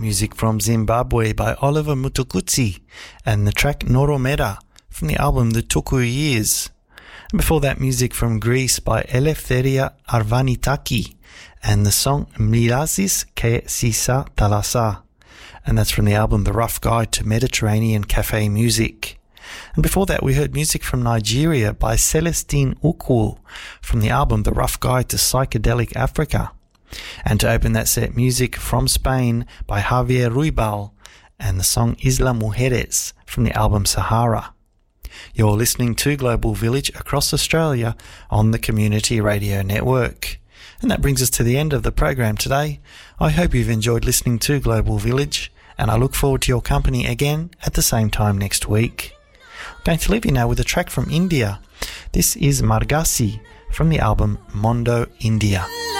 music from Zimbabwe by Oliver Mutukudzi and the track Noromera from the album The Tuku Years. And before that, music from Greece by Eleftheria Arvanitaki and the song Mirazis ke Sisa Thalassa, and that's from the album The Rough Guide to Mediterranean Cafe Music. And before that, we heard music from Nigeria by Celestine Ukwu from the album The Rough Guide to Psychedelic Africa. And to open that set, music from Spain by Javier Ruibal and the song Isla Mujeres from the album Sahara. You're listening to Global Village across Australia on the Community Radio Network. And that brings us to the end of the program today. I hope you've enjoyed listening to Global Village, and I look forward to your company again at the same time next week. I'm going to leave you now with a track from India. This is Margasi from the album Mondo India.